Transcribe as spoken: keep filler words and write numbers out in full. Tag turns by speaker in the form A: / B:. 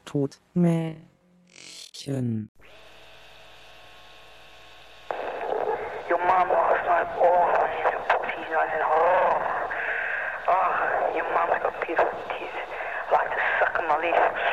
A: Todmädchen.
B: Your mum last night, oh, she's a putty, and I said, oh, oh, your mum's got beautiful kids. I like to suck on my lips.